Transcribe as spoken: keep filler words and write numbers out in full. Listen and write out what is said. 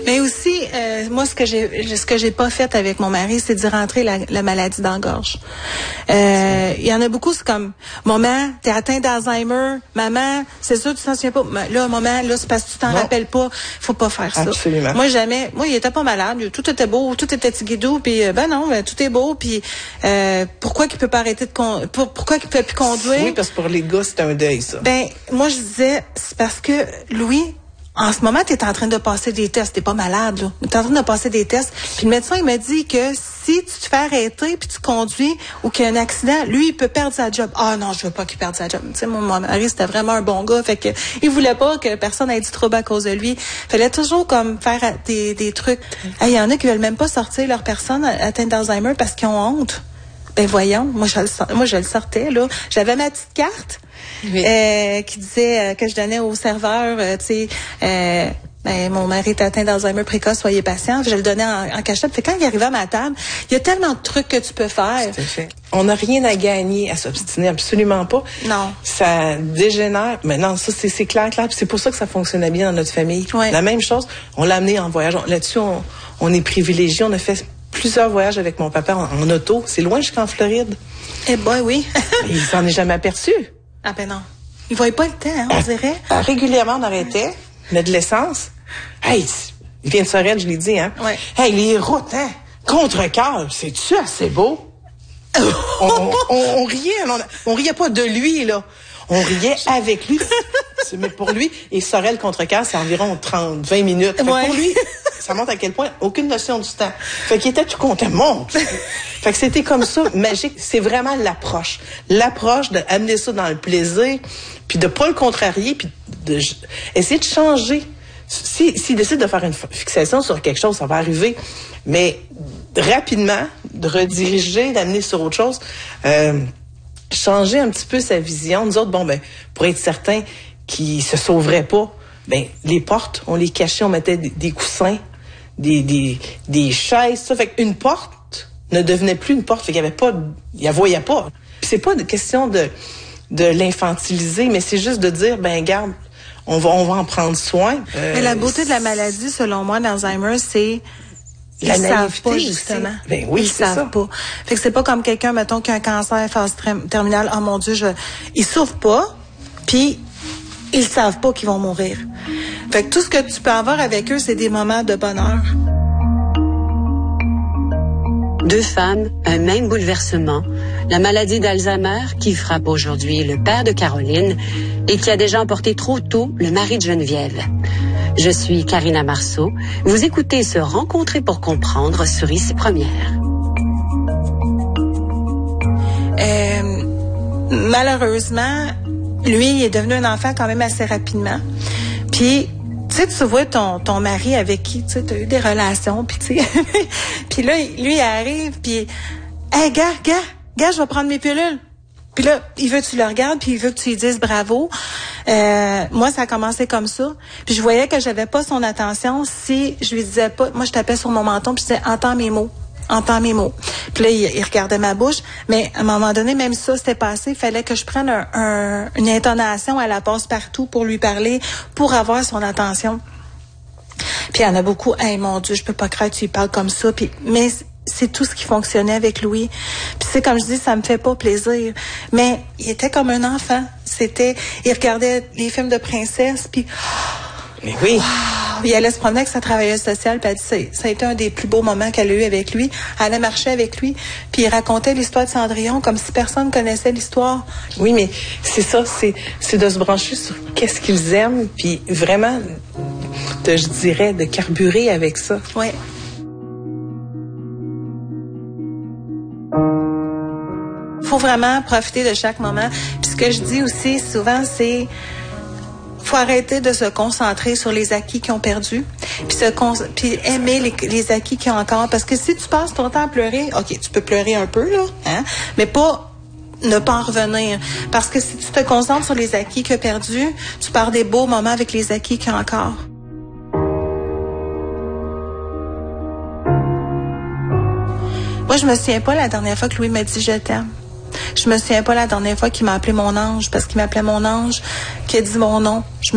Mais aussi, euh, moi, ce que j'ai, ce que j'ai pas fait avec mon mari, c'est d'y rentrer la, la maladie dans la gorge. Euh, il y en a beaucoup, c'est comme, maman, t'es atteinte d'Alzheimer, maman, c'est sûr, tu t'en souviens pas. Là, maman, là, c'est parce que tu t'en non. rappelles pas. Faut pas faire ça. Absolument. Moi, jamais. Moi, il était pas malade. Tout était beau, tout était tiguidou, puis euh, ben non, ben, tout est beau, puis euh, pourquoi qu'il peut pas arrêter de con... pour, pourquoi qu'il peut plus conduire? Oui, parce que pour les gars, c'est un deuil, ça. Ben, moi, je disais, c'est parce que Louis, en ce moment, tu es en train de passer des tests. T'es pas malade, là. Tu es en train de passer des tests. Puis le médecin, il m'a dit que si tu te fais arrêter puis tu conduis ou qu'il y a un accident, lui, il peut perdre sa job. Ah non, je veux pas qu'il perde sa job. Tu sais, mon, mon mari, c'était vraiment un bon gars. Fait que il voulait pas que personne ait du trouble à cause de lui. Fallait toujours comme faire des, des trucs. Il y en a qui veulent même pas sortir leur personne atteinte d'Alzheimer parce qu'ils ont honte. Ben voyons, moi je le, moi je le sortais là. J'avais ma petite carte oui. euh, qui disait euh, que je donnais au serveur, euh, tu sais, euh, ben, mon mari est atteint d'Alzheimer précoce, soyez patient. Je le donnais en, en cachette. Fait quand il arrivait à ma table, il y a tellement de trucs que tu peux faire. Fait. On n'a rien à gagner à s'obstiner, absolument pas. Non. Ça dégénère. Mais non, ça c'est, c'est clair, clair. Puis c'est pour ça que ça fonctionnait bien dans notre famille. Ouais. La même chose, on l'a amené en voyage. Là-dessus, on, on est privilégiés. On a fait plusieurs voyages avec mon papa en, en auto. C'est loin jusqu'en Floride. Eh ben oui. Il s'en est jamais aperçu. Ah ben non. Il voyait pas le temps, hein, on dirait. Ah, régulièrement, on arrêtait, mettre de l'essence. Hey, il vient de Sorel, je l'ai dit, hein. Ouais. Hey, les routes, hein. Contre-cœur, c'est-tu assez beau? on, on, on, on riait, on, on riait pas de lui, là. On riait avec lui. Mais pour lui, et Sorel contre-cœur, c'est environ trente, vingt minutes. Fait ouais. Pour lui, ça montre à quel point, aucune notion du temps. Fait qu'il était tout content. Mon Dieu. Fait que c'était comme ça, magique. C'est vraiment l'approche. L'approche d'amener ça dans le plaisir, puis de pas le contrarier, puis de essayer de changer. Si, s'il décide de faire une fixation sur quelque chose, ça va arriver. Mais rapidement, de rediriger, d'amener sur autre chose, euh, changer un petit peu sa vision. Nous autres, bon, ben, pour être certain qu'il se sauverait pas, ben, les portes, on les cachait, on mettait des, des coussins, des, des, des chaises, ça. Fait qu'une porte ne devenait plus une porte. Fait qu'il y avait pas, il la voyait pas. Puis c'est pas une question de, de l'infantiliser, mais c'est juste de dire, ben, garde, on va, on va en prendre soin. Euh, mais la beauté de la maladie, selon moi, d'Alzheimer, c'est Ils la savent pas, justement. Ben oui, ils c'est savent ça. pas. Fait que c'est pas comme quelqu'un, mettons, qui a un cancer phase terminale. Oh mon Dieu, je... ils souffrent pas, puis ils savent pas qu'ils vont mourir. Fait que tout ce que tu peux avoir avec eux, c'est des moments de bonheur. Deux femmes, un même bouleversement. La maladie d'Alzheimer qui frappe aujourd'hui le père de Caroline et qui a déjà emporté trop tôt le mari de Geneviève. Je suis Karina Marceau. Vous écoutez Se rencontrer pour comprendre sur Ici Première. Euh, malheureusement, lui, il est devenu un enfant quand même assez rapidement. Puis, tu sais, tu vois ton, ton mari avec qui tu as eu des relations, puis tu sais, puis là, lui, il arrive, puis, hey, gars, gars, gars, je vais prendre mes pilules. Puis là, il veut que tu le regardes, puis il veut que tu lui dises bravo. Euh, moi, ça a commencé comme ça. Puis je voyais que j'avais pas son attention si je lui disais pas. Moi, je tapais sur mon menton, puis je disais, entends mes mots. Entends mes mots. Puis là, il, il regardait ma bouche. Mais à un moment donné, même ça, c'était passé. Il fallait que je prenne un, un, une intonation à la passe-partout pour lui parler, pour avoir son attention. Puis il y en a beaucoup. Hey, mon Dieu, je peux pas croire que tu lui parles comme ça. Puis, mais c'est tout ce qui fonctionnait avec Louis. Puis c'est comme je dis, ça me fait pas plaisir. Mais il était comme un enfant. C'était, il regardait les films de princesse, puis... Mais oui. Wow, il allait se promener avec sa travailleuse sociale, puis elle dit, ça a été un des plus beaux moments qu'elle a eu avec lui. Elle allait marcher avec lui, puis il racontait l'histoire de Cendrillon comme si personne connaissait l'histoire. Oui, mais c'est ça, c'est, c'est de se brancher sur qu'est-ce qu'ils aiment, puis vraiment, de, je dirais, de carburer avec ça. Oui. Faut vraiment profiter de chaque moment. Puis ce que je dis aussi souvent, c'est faut arrêter de se concentrer sur les acquis qu'ils ont perdus, puis se con- puis aimer les, les acquis qu'ils ont encore. Parce que si tu passes ton temps à pleurer, ok, tu peux pleurer un peu là, hein, mais pas ne pas en revenir. Parce que si tu te concentres sur les acquis que tu as perdus, tu perds des beaux moments avec les acquis qu'il y a encore. Moi, je me souviens pas la dernière fois que Louis m'a dit « je t'aime ». Je me souviens pas la dernière fois qu'il m'a appelé mon ange, parce qu'il m'appelait mon ange, qu'il a dit mon nom. Je me